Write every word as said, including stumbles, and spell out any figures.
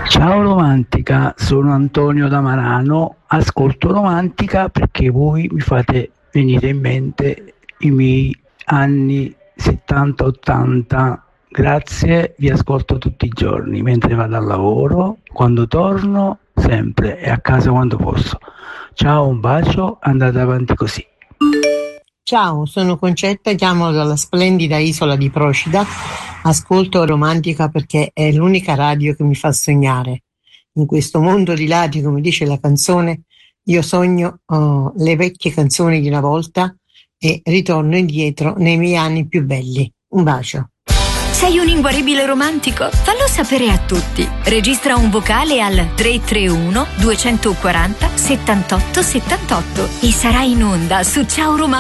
Ciao Romantica, sono Antonio da Marano, ascolto Romantica perché voi mi fate venire in mente i miei anni settanta ottanta. Grazie, vi ascolto tutti i giorni, mentre vado al lavoro, quando torno, sempre e a casa quando posso. Ciao, un bacio, andate avanti così. Ciao, sono Concetta, chiamo dalla splendida isola di Procida. Ascolto Romantica perché è l'unica radio che mi fa sognare. In questo mondo di lati, come dice la canzone, io sogno oh, le vecchie canzoni di una volta e ritorno indietro nei miei anni più belli. Un bacio. Sei un inguaribile romantico? Fallo sapere a tutti. Registra un vocale al tre tre uno due quattro zero settantotto settantotto e sarai in onda su Ciao Romantico.